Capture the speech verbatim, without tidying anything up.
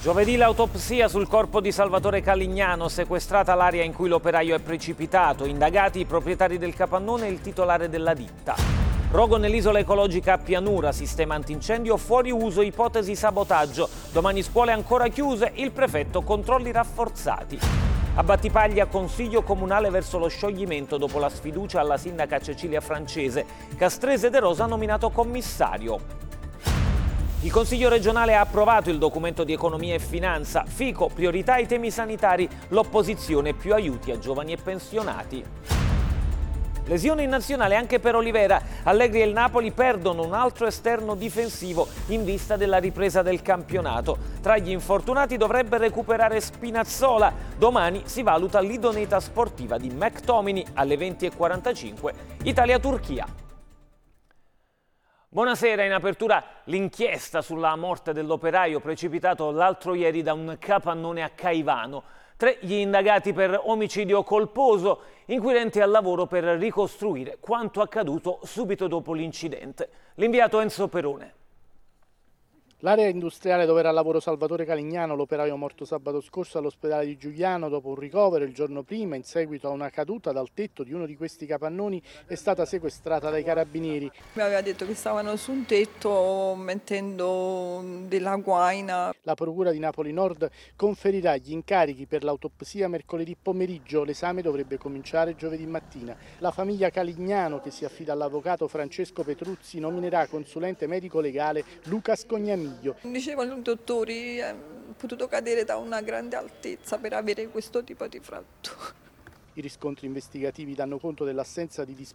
Giovedì l'autopsia sul corpo di Salvatore Calignano, sequestrata l'area in cui l'operaio è precipitato, indagati i proprietari del capannone e il titolare della ditta. Rogo nell'isola ecologica a Pianura, sistema antincendio fuori uso, ipotesi sabotaggio. Domani scuole ancora chiuse, il prefetto controlli rafforzati. A Battipaglia consiglio comunale verso lo scioglimento dopo la sfiducia alla sindaca Cecilia Francese. Castrese De Rosa nominato commissario. Il Consiglio regionale ha approvato il documento di economia e finanza. Fico, priorità ai temi sanitari, l'opposizione più aiuti a giovani e pensionati. Lesione in nazionale anche per Olivera. Allegri e il Napoli perdono un altro esterno difensivo in vista della ripresa del campionato. Tra gli infortunati dovrebbe recuperare Spinazzola. Domani si valuta l'idoneità sportiva di McTominay alle venti e quarantacinque, Italia-Turchia. Buonasera, in apertura l'inchiesta sulla morte dell'operaio precipitato l'altro ieri da un capannone a Caivano. Tre gli indagati per omicidio colposo, inquirenti al lavoro per ricostruire quanto accaduto subito dopo l'incidente. L'inviato Enzo Perone. L'area industriale dove era al lavoro Salvatore Calignano, l'operaio morto sabato scorso all'ospedale di Giugliano dopo un ricovero il giorno prima in seguito a una caduta dal tetto di uno di questi capannoni, è stata sequestrata dai carabinieri. Mi aveva detto che stavano su un tetto mettendo della guaina. La Procura di Napoli Nord conferirà gli incarichi per l'autopsia mercoledì pomeriggio, l'esame dovrebbe cominciare giovedì mattina. La famiglia Calignano, che si affida all'avvocato Francesco Petruzzi, nominerà consulente medico legale Luca Scognamiglio. Dicevano i dottori, è potuto cadere da una grande altezza per avere questo tipo di frattura. I riscontri investigativi danno conto dell'assenza di